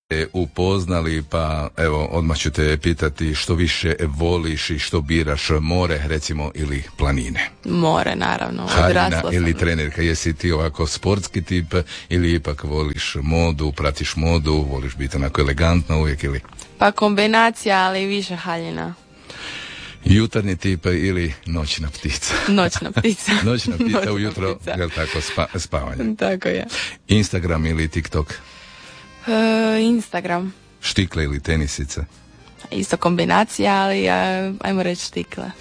upoznali, pa evo odmah ću te pitati što više voliš i što biraš, more recimo ili planine? More, naravno. Haljina ili trenerka, jesi ti ovako sportski tip ili ipak voliš modu, pratiš modu, voliš biti onako elegantna uvijek ili? Pa kombinacija, ali više haljina. Jutarnji tip ili noćna ptica? Noćna ptica. Noćna ptica ujutro, je li tako, spavanje? Tako je. Instagram ili TikTok? Instagram. Štikle ili tenisice? Isto kombinacija, ali ajmo reći štikle.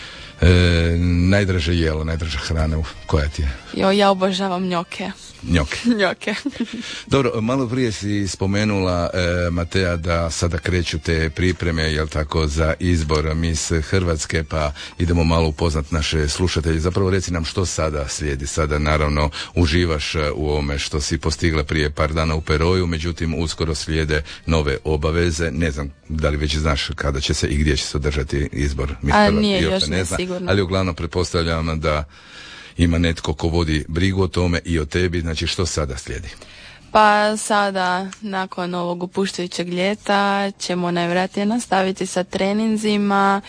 Najdraže jelo, najdraža hrana, koja ti je? Ja obožavam njoke. Njoke. Dobro, malo prije si spomenula, Matea, da sada kreću te pripreme, jel tako, za izbor Miss Hrvatske, pa idemo malo upoznat naše slušatelje. Zapravo reci nam što sada slijedi. Sada naravno uživaš u ovome što si postigla prije par dana u Peroju, međutim uskoro slijede nove obaveze. Ne znam da li već znaš kada će se i gdje će se održati izbor Miss Hrvatske. Nije još ne sigurno. Ali uglavnom pretpostavljam da ima netko ko vodi brigu o tome i o tebi, znači što sada slijedi? Pa sada, nakon ovog opuštajućeg ljeta, ćemo najvjerojatnije nastaviti sa treninzima,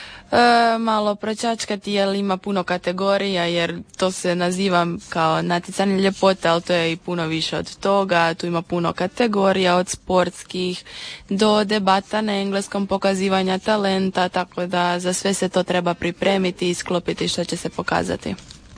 malo pročačkati jer ima puno kategorija, jer to se naziva kao natjecanje ljepote, ali to je i puno više od toga. Tu ima puno kategorija, od sportskih do debata na engleskom, pokazivanja talenta, tako da za sve se to treba pripremiti i isklopiti što će se pokazati.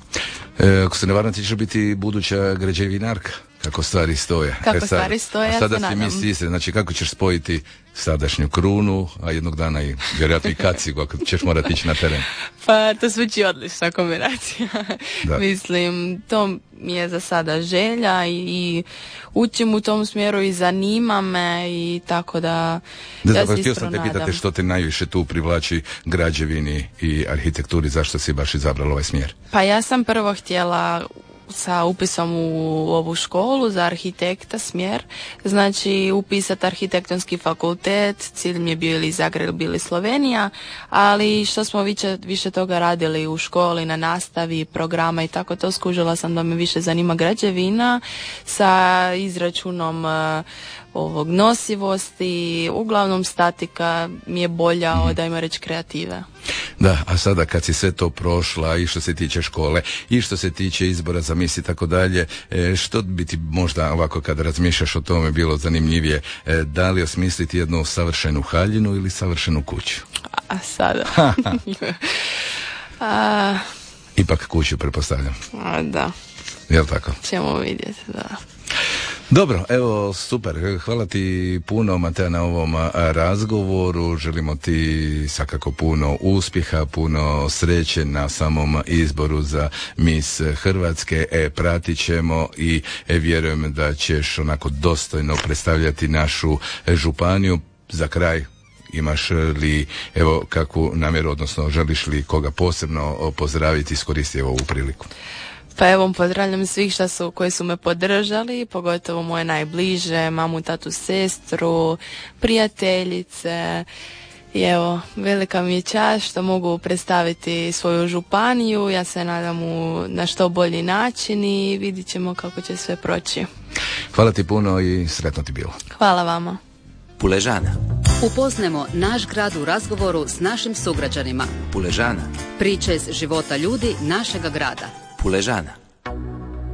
Ako se ne varam, ti će biti buduća građevinarka, kako stvari stoje. Stvari stoje, sada si Miss Istre, znači kako ćeš spojiti sadašnju krunu, a jednog dana i vjerojatno i kacigu, ako ćeš morati ići na teren. Pa to zvuči odlična kombinacija. Mislim, to mi je za sada želja i učim u tom smjeru i zanima me i tako da ja se htio sam te pitati što te najviše tu privlači građevini i arhitekturi, zašto si baš izabrala ovaj smjer? Pa ja sam prvo htjela sa upisom u ovu školu za arhitekta smjer, znači upisati arhitektonski fakultet, cilj mi je bio ili Zagreb ili Slovenija, ali što smo više toga radili u školi, na nastavi, programa i tako to, skužila sam da me više zanima građevina sa izračunom ovog nosivosti, uglavnom statika mi je bolja od, ajmo reći, kreative. Da, a sada kad si sve to prošla i što se tiče škole i što se tiče izbora za Miss i tako dalje, što bi ti možda ovako kad razmišljaš o tome bilo zanimljivije, da li osmisliti jednu savršenu haljinu ili savršenu kuću? A sada? Ipak kuću, pretpostavljam. Da. Jel' tako? Ćemo vidjeti, da. Dobro, evo super, hvala ti puno, Matea, na ovom razgovoru, želimo ti svakako puno uspjeha, puno sreće na samom izboru za Miss Hrvatske, pratit ćemo i vjerujem da ćeš onako dostojno predstavljati našu županiju. Za kraj, imaš li evo kakvu namjeru, odnosno želiš li koga posebno pozdraviti, iskoristi ovu priliku? Pa evo, pozdravljam svih koji su me podržali, pogotovo moje najbliže, mamu, tatu, sestru, prijateljice. I evo, velika mi je čast što mogu predstaviti svoju županiju. Ja se nadam na što bolji način i vidit ćemo kako će sve proći. Hvala ti puno i sretno ti bilo. Hvala vama. Puležana. Upoznajmo naš grad u razgovoru s našim sugrađanima. Puležana. Priče iz života ljudi našega grada. Puležana.